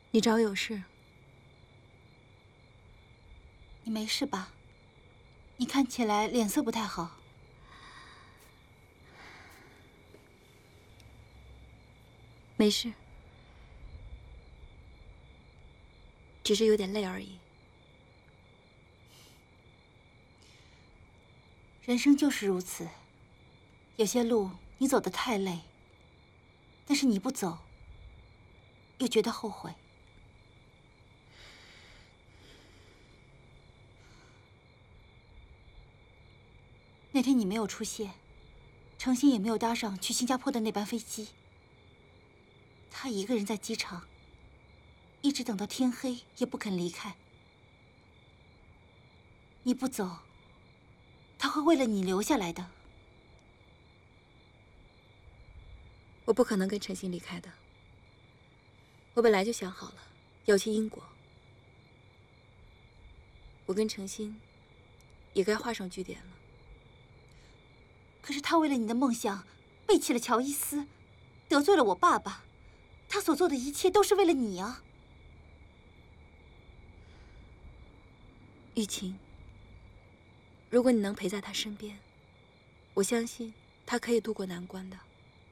你找我有事？ 你没事吧？你看起来脸色不太好。 没事，只是有点累而已。 人生就是如此，有些路你走得太累，但是你不走，又觉得后悔。那天你没有出现，程心也没有搭上去新加坡的那班飞机。他一个人在机场，一直等到天黑也不肯离开。你不走，他会为了你留下来的。 我不可能跟陈星离开的。我本来就想好了要去英国。我跟程心也该画上句点了。 可是他为了你的梦想，背弃了乔伊斯，得罪了我爸爸。他所做的一切都是为了你啊。 玉琴，如果你能陪在他身边，我相信他可以渡过难关的。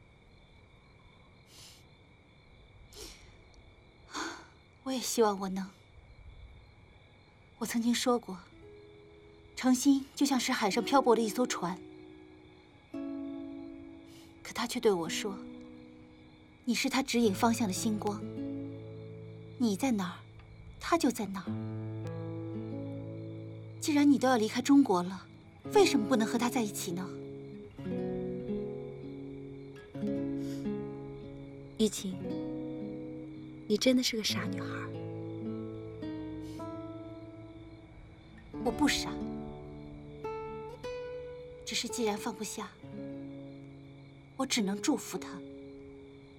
我也希望我能。我曾经说过，程心就像是海上漂泊的一艘船，可他却对我说：“你是他指引方向的星光，你在哪儿，他就在哪儿。既然你都要离开中国了，为什么不能和他在一起呢？” 玉琴，你真的是个傻女孩。 我不傻，只是既然放不下，我只能祝福他。